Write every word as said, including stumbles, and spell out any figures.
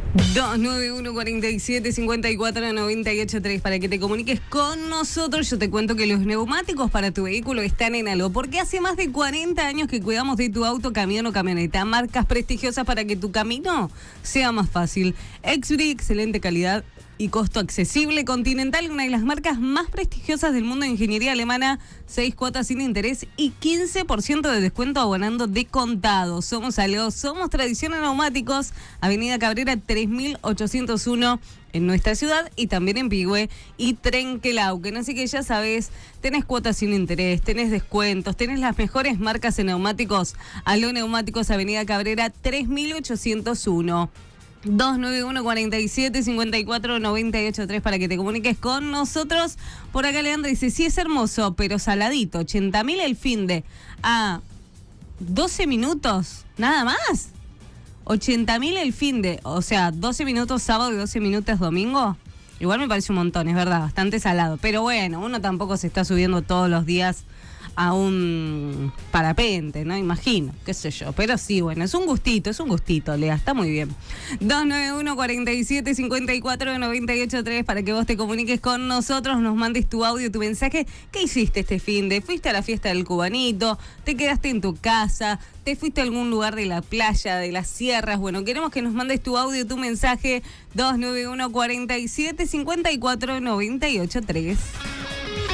dos nueve uno, cuatro siete, cinco cuatro, nueve ocho tres para que te comuniques con nosotros. Yo te cuento que los neumáticos para tu vehículo están en Algo, porque hace más de cuarenta años que cuidamos de tu auto, camión o camioneta. Marcas prestigiosas para que tu camino sea más fácil. Exbri, excelente calidad y costo accesible. Continental, una de las marcas más prestigiosas del mundo de ingeniería alemana. Seis cuotas sin interés y quince por ciento de descuento abonando de contado. Somos Algo, somos tradición en neumáticos. Avenida Cabrera tres mil ochocientos uno en nuestra ciudad y también en Pigüe y Trenquelauquen. Así que ya sabes, tenés cuotas sin interés, tenés descuentos, tenés las mejores marcas en neumáticos. Algo Neumáticos, Avenida Cabrera tres mil ochocientos uno. dos nueve uno, cuatro siete, cinco cuatro, nueve ocho tres para que te comuniques con nosotros. Por acá Leandro dice, sí es hermoso, pero saladito, ochenta mil el finde a doce minutos, nada más. ochenta mil el finde, o sea, doce minutos sábado y doce minutos domingo. Igual me parece un montón, es verdad, bastante salado. Pero bueno, uno tampoco se está subiendo todos los días a un parapente, ¿no? Imagino, qué sé yo. Pero sí, bueno, es un gustito, es un gustito, Lea, está muy bien. dos nueve uno, cuatro siete, cinco cuatro, nueve ocho tres para que vos te comuniques con nosotros, nos mandes tu audio, tu mensaje. ¿Qué hiciste este finde? ¿Fuiste a la fiesta del cubanito? ¿Te quedaste en tu casa? ¿Te fuiste a algún lugar de la playa, de las sierras? Bueno, queremos que nos mandes tu audio, tu mensaje. dos nueve uno, cuatro siete, cinco cuatro, nueve ocho tres.